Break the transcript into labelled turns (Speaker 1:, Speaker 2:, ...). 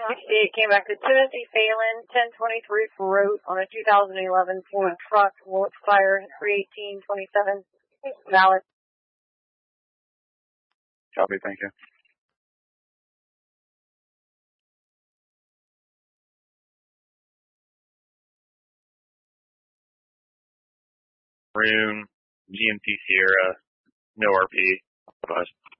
Speaker 1: It came back to Timothy Phelan, 1023 for route on a 2011 Ford truck. Will expire 3/18/27. Valid.
Speaker 2: Copy, thank you.
Speaker 3: Maroon, GMC Sierra, no RP. Bye.